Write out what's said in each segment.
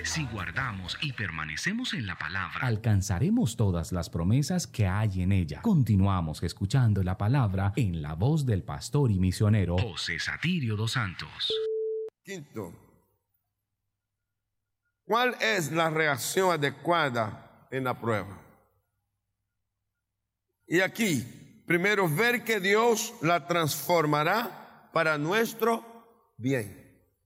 Si guardamos y permanecemos en la palabra, alcanzaremos todas las promesas que hay en ella. Continuamos escuchando la palabra en la voz del pastor y misionero José Satirio dos Santos. Quinto, ¿cuál es la reacción adecuada en la prueba? Y aquí, primero, ver que Dios la transformará para nuestro bien.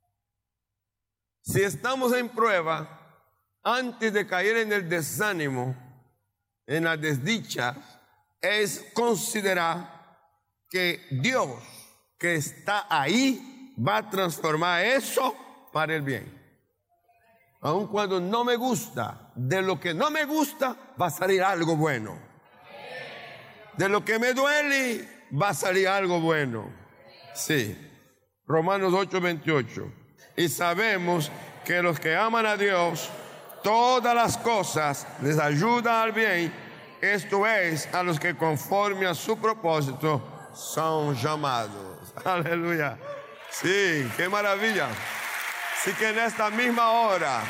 Si estamos en prueba, antes de caer en el desánimo, en la desdicha, es considerar que Dios que está ahí va a transformar eso para el bien. Aun cuando no me gusta, de lo que no me gusta va a salir algo bueno. De lo que me duele va a salir algo bueno. Sí. Romanos 8:28. Y sabemos que los que aman a Dios, todas las cosas les ayudan al bien. Esto es, a los que conforme a su propósito son llamados. Aleluya. Sí, qué maravilla. Así que en esta misma hora,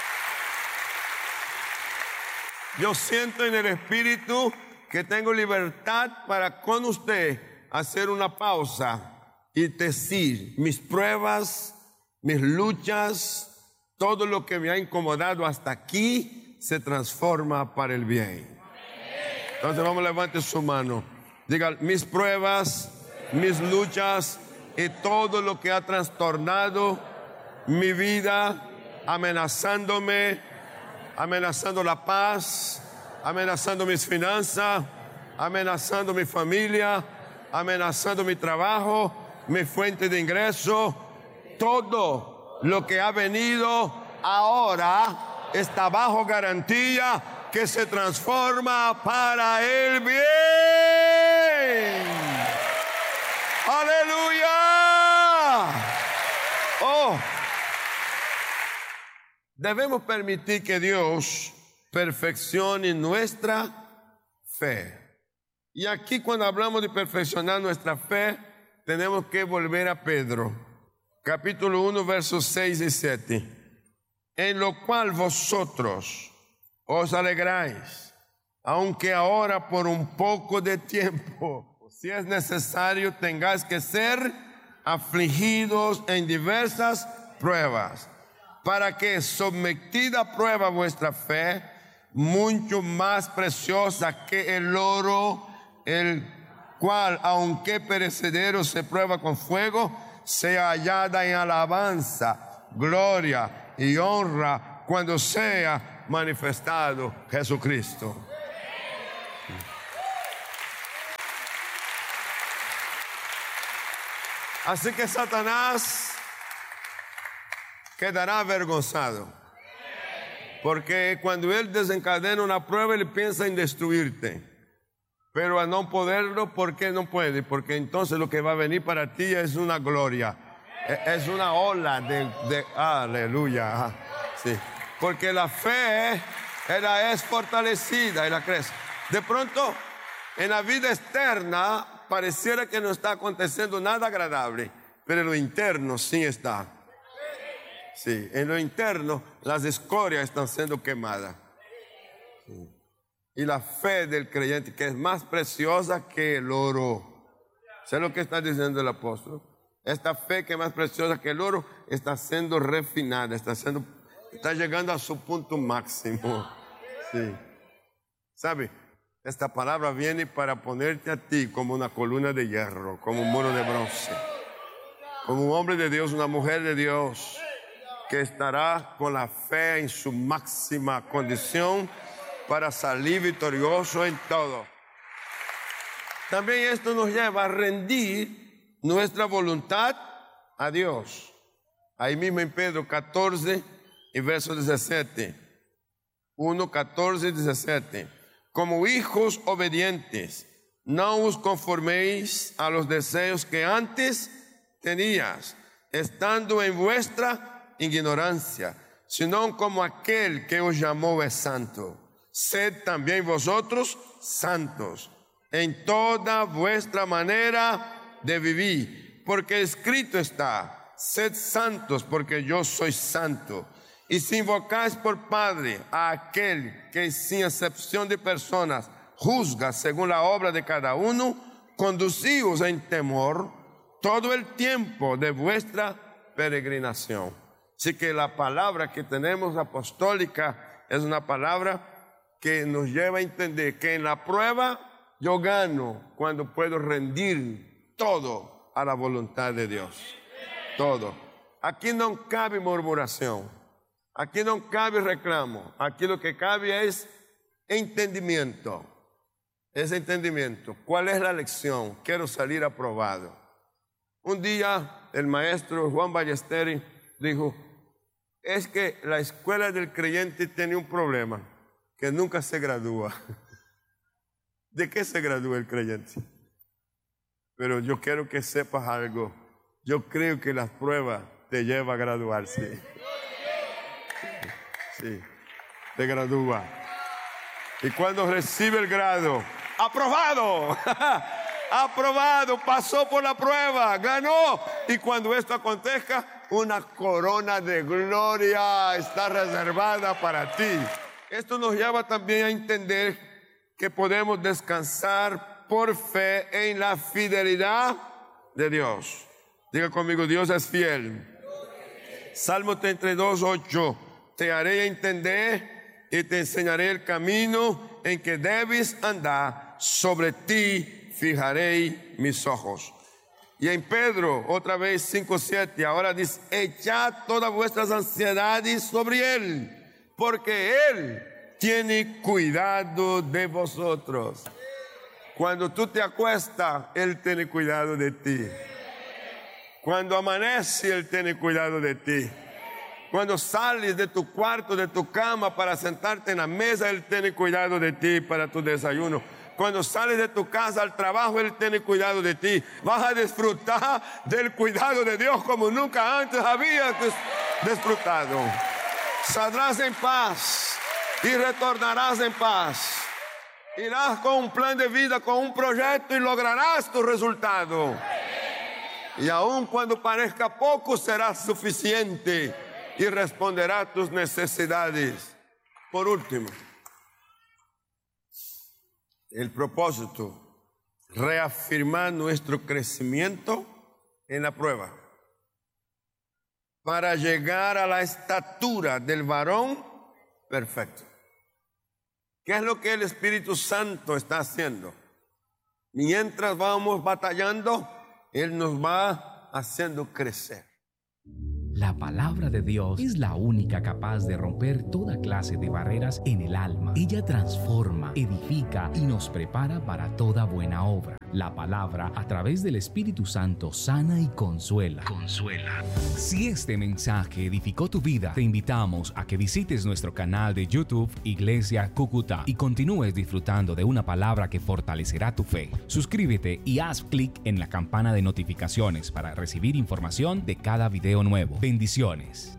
yo siento en el Espíritu que tengo libertad para con usted hacer una pausa y decir mis pruebas, mis luchas, todo lo que me ha incomodado hasta aquí se transforma para el bien. Entonces vamos, levante su mano. Diga, mis pruebas, mis luchas y todo lo que ha trastornado mi vida, amenazándome, amenazando la paz, amenazando mis finanzas, amenazando mi familia, amenazando mi trabajo, mi fuente de ingreso. Todo lo que ha venido ahora está bajo garantía que se transforma para el bien. ¡Aleluya! Oh, debemos permitir que Dios perfeccione nuestra fe. Y aquí, cuando hablamos de perfeccionar nuestra fe, tenemos que volver a Pedro. Capítulo 1, versos 6 y 7. En lo cual vosotros os alegráis, aunque ahora por un poco de tiempo, si es necesario, tengáis que ser afligidos en diversas pruebas, para que, sometida a prueba vuestra fe, mucho más preciosa que el oro, el cual, aunque perecedero, se prueba con fuego, sea hallada en alabanza, gloria y honra cuando sea manifestado Jesucristo. Así que Satanás quedará avergonzado, porque cuando él desencadena una prueba, él piensa en destruirte. Pero a no poderlo, ¿por qué no puede? Porque entonces lo que va a venir para ti es una gloria, es una ola de aleluya. Sí. Porque la fe, ella es fortalecida y la crece. De pronto, en la vida externa, pareciera que no está aconteciendo nada agradable, pero en lo interno sí está. Sí, en lo interno las escorias están siendo quemadas. Sí. Y la fe del creyente, que es más preciosa que el oro. ¿Sabe lo que está diciendo el apóstol? Esta fe, que es más preciosa que el oro, está siendo refinada, está llegando a su punto máximo. Sí. ¿Sabe? Esta palabra viene para ponerte a ti como una columna de hierro, como un muro de bronce, como un hombre de Dios, una mujer de Dios, que estará con la fe en su máxima condición para salir victorioso en todo. También esto nos lleva a rendir nuestra voluntad a Dios. Ahí mismo en Pedro 14 y verso 17. 1, 14 y 17. Como hijos obedientes, no os conforméis a los deseos que antes tenías, estando en vuestra ignorancia, sino como aquel que os llamó es santo. Sed también vosotros santos en toda vuestra manera de vivir, porque escrito está: sed santos porque yo soy santo. Y si invocáis por Padre a aquel que sin excepción de personas juzga según la obra de cada uno, conducíos en temor todo el tiempo de vuestra peregrinación. Así que la palabra que tenemos apostólica es una palabra que nos lleva a entender que en la prueba yo gano cuando puedo rendir todo a la voluntad de Dios. Todo. Aquí no cabe murmuración. Aquí no cabe reclamo. Aquí lo que cabe es entendimiento. Ese entendimiento. ¿Cuál es la lección? Quiero salir aprobado. Un día el maestro Juan Ballesteri dijo, es que la escuela del creyente tiene un problema, que nunca se gradúa. ¿De qué se gradúa el creyente? Pero yo quiero que sepas algo. Yo creo que las pruebas te llevan a graduarse. Sí, te gradúa. Y cuando recibe el grado, ¡aprobado! Aprobado, pasó por la prueba, ganó. Y cuando esto acontezca, una corona de gloria está reservada para ti. Esto nos lleva también a entender que podemos descansar por fe en la fidelidad de Dios. Diga conmigo, Dios es fiel. Salmo 32:8. Te haré entender y te enseñaré el camino en que debes andar. Sobre ti fijaré mis ojos. Y en Pedro, otra vez 5:7, ahora dice, echad todas vuestras ansiedades sobre Él, porque Él tiene cuidado de vosotros. Cuando tú te acuestas, Él tiene cuidado de ti. Cuando amanece, Él tiene cuidado de ti. Cuando sales de tu cuarto, de tu cama para sentarte en la mesa, Él tiene cuidado de ti para tu desayuno. Cuando sales de tu casa al trabajo, Él tiene cuidado de ti. Vas a disfrutar del cuidado de Dios como nunca antes habías disfrutado. Saldrás en paz y retornarás en paz. Irás con un plan de vida, con un proyecto y lograrás tu resultado. Y aun cuando parezca poco, será suficiente y responderá a tus necesidades. Por último, el propósito, reafirmar nuestro crecimiento en la prueba para llegar a la estatura del varón perfecto. ¿Qué es lo que el Espíritu Santo está haciendo? Mientras vamos batallando, Él nos va haciendo crecer. La palabra de Dios es la única capaz de romper toda clase de barreras en el alma. Ella transforma, edifica y nos prepara para toda buena obra. La palabra, a través del Espíritu Santo, sana y consuela. Si este mensaje edificó tu vida, te invitamos a que visites nuestro canal de YouTube Iglesia Cúcuta y continúes disfrutando de una palabra que fortalecerá tu fe. Suscríbete y haz clic en la campana de notificaciones para recibir información de cada video nuevo. Bendiciones.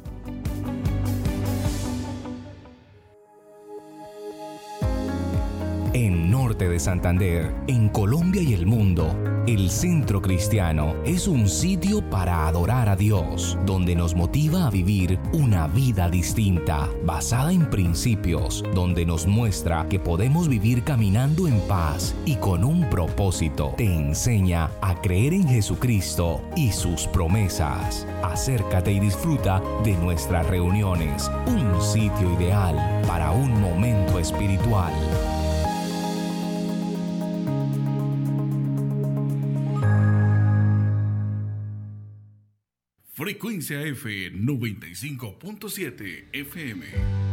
En Norte de Santander, en Colombia y el mundo, el Centro Cristiano es un sitio para adorar a Dios, donde nos motiva a vivir una vida distinta, basada en principios, donde nos muestra que podemos vivir caminando en paz y con un propósito. Te enseña a creer en Jesucristo y sus promesas. Acércate y disfruta de nuestras reuniones, un sitio ideal para un momento espiritual. Frecuencia F 95.7 FM.